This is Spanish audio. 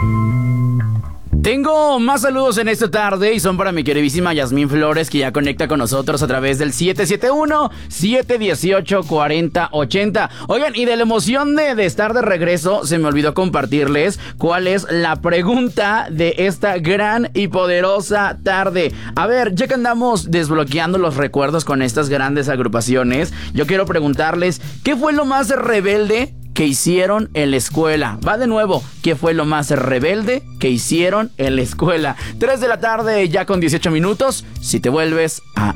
Tengo más saludos en esta tarde y son para mi queridísima Yasmín Flores, que ya conecta con nosotros a través del 771-718-4080. Oigan, y de la emoción de estar de regreso, se me olvidó compartirles cuál es la pregunta de esta gran y poderosa tarde. A ver, ya que andamos desbloqueando los recuerdos con estas grandes agrupaciones, yo quiero preguntarles, ¿qué fue lo más rebelde que hicieron en la escuela? Va de nuevo, ¿qué fue lo más rebelde que hicieron en la escuela? 3 de la tarde ya con 18 minutos. Si te vuelves a